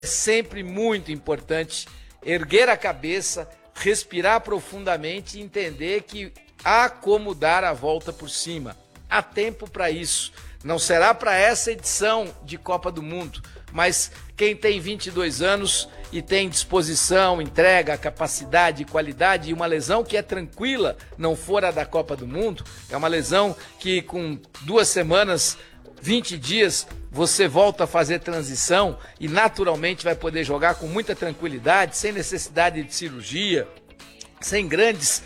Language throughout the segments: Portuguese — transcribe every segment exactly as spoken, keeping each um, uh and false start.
É sempre muito importante erguer a cabeça, respirar profundamente e entender que há como dar a volta por cima. Há tempo para isso. Não será para essa edição de Copa do Mundo, mas quem tem vinte e dois anos e tem disposição, entrega, capacidade, qualidade e uma lesão que é tranquila, não for a da Copa do Mundo, é uma lesão que com duas semanas, vinte dias, você volta a fazer transição e naturalmente vai poder jogar com muita tranquilidade, sem necessidade de cirurgia, sem grandes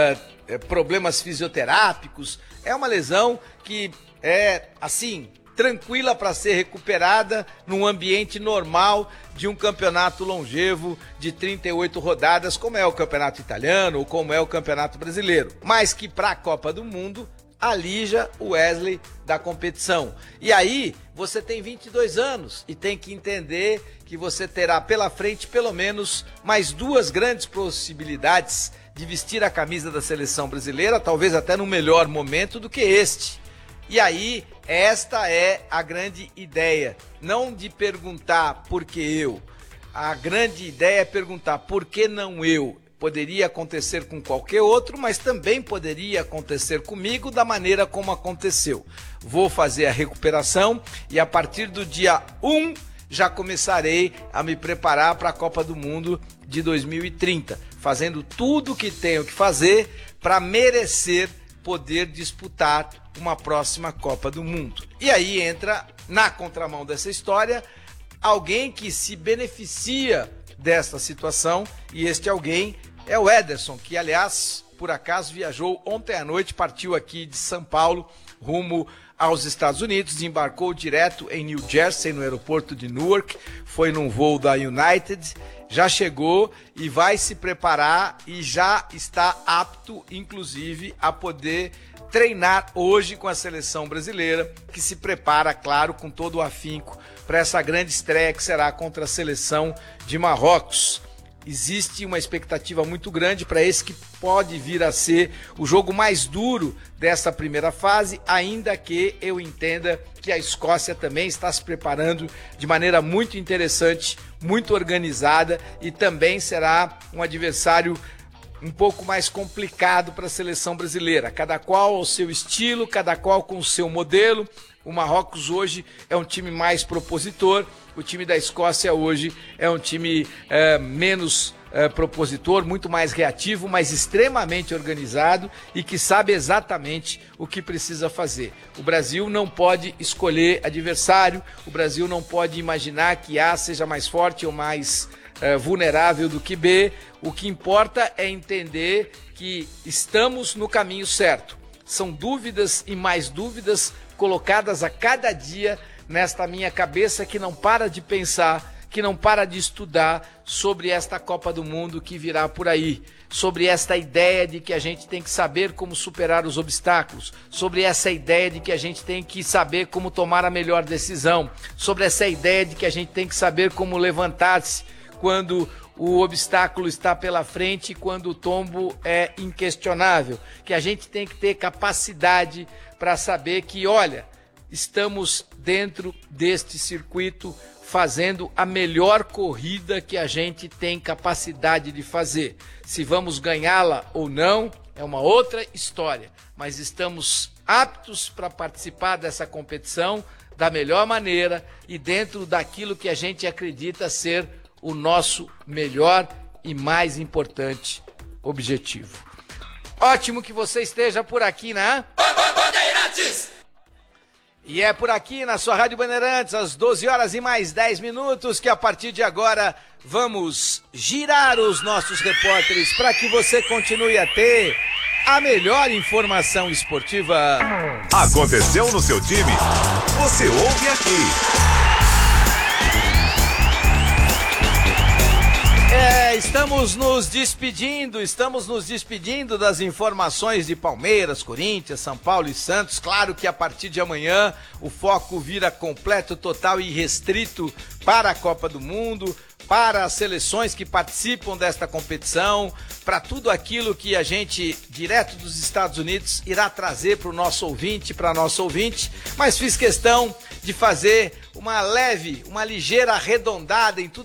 uh, problemas fisioterápicos. É uma lesão que é, assim, tranquila para ser recuperada num ambiente normal de um campeonato longevo de trinta e oito rodadas, como é o campeonato italiano ou como é o campeonato brasileiro, mas que para a Copa do Mundo alija o Wesley da competição. E aí você tem vinte e dois anos e tem que entender que você terá pela frente pelo menos mais duas grandes possibilidades de vestir a camisa da seleção brasileira, talvez até no melhor momento do que este. E aí, esta é a grande ideia, não de perguntar por que eu. A grande ideia é perguntar por que não eu. Poderia acontecer com qualquer outro, mas também poderia acontecer comigo da maneira como aconteceu. Vou fazer a recuperação e a partir do dia um já começarei a me preparar para a Copa do Mundo de dois mil e trinta, fazendo tudo o que tenho que fazer para merecer poder disputar uma próxima Copa do Mundo. E aí entra na contramão dessa história alguém que se beneficia desta situação, e este alguém é o Ederson, que aliás, por acaso, viajou ontem à noite, partiu aqui de São Paulo rumo aos Estados Unidos, desembarcou direto em New Jersey, no aeroporto de Newark, foi num voo da United, já chegou e vai se preparar e já está apto, inclusive, a poder treinar hoje com a seleção brasileira, que se prepara, claro, com todo o afinco para essa grande estreia que será contra a seleção de Marrocos. Existe uma expectativa muito grande para esse que pode vir a ser o jogo mais duro dessa primeira fase, ainda que eu entenda que a Escócia também está se preparando de maneira muito interessante, muito organizada, e também será um adversário um pouco mais complicado para a seleção brasileira, cada qual ao seu estilo, cada qual com o seu modelo. O Marrocos hoje é um time mais propositor, o time da Escócia hoje é um time é, menos é, propositor, muito mais reativo, mas extremamente organizado e que sabe exatamente o que precisa fazer. O Brasil não pode escolher adversário, o Brasil não pode imaginar que A seja mais forte ou mais é, vulnerável do que B. O que importa é entender que estamos no caminho certo. São dúvidas e mais dúvidas colocadas a cada dia nesta minha cabeça que não para de pensar, que não para de estudar sobre esta Copa do Mundo que virá por aí, sobre esta ideia de que a gente tem que saber como superar os obstáculos, sobre essa ideia de que a gente tem que saber como tomar a melhor decisão, sobre essa ideia de que a gente tem que saber como levantar-se quando o obstáculo está pela frente, quando o tombo é inquestionável, que a gente tem que ter capacidade para saber que, olha, estamos dentro deste circuito fazendo a melhor corrida que a gente tem capacidade de fazer. Se vamos ganhá-la ou não, é uma outra história, mas estamos aptos para participar dessa competição da melhor maneira e dentro daquilo que a gente acredita ser o nosso melhor e mais importante objetivo. Ótimo que você esteja por aqui, né? Bandeirantes! E é por aqui na sua Rádio Bandeirantes, às doze horas e mais dez minutos, que a partir de agora vamos girar os nossos repórteres para que você continue a ter a melhor informação esportiva. Aconteceu no seu time? Você ouve aqui. É, estamos nos despedindo, estamos nos despedindo das informações de Palmeiras, Corinthians, São Paulo e Santos. Claro que a partir de amanhã o foco vira completo, total e restrito para a Copa do Mundo, para as seleções que participam desta competição, para tudo aquilo que a gente, direto dos Estados Unidos, irá trazer para o nosso ouvinte, para nosso ouvinte, mas fiz questão de fazer uma leve, uma ligeira arredondada em tudo